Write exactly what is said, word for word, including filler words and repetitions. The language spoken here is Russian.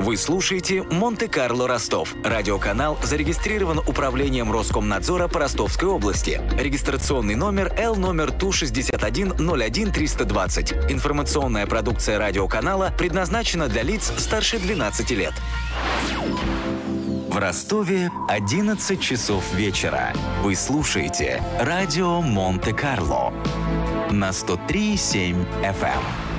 Вы слушаете «Монте-Карло Ростов». Радиоканал зарегистрирован Управлением Роскомнадзора по Ростовской области. Регистрационный номер Л номер Ту шестьдесят один ноль один триста двадцать. Информационная продукция радиоканала предназначена для лиц старше двенадцати лет. В Ростове одиннадцать часов вечера. Вы слушаете радио Монте-Карло на сто три и семь эф эм.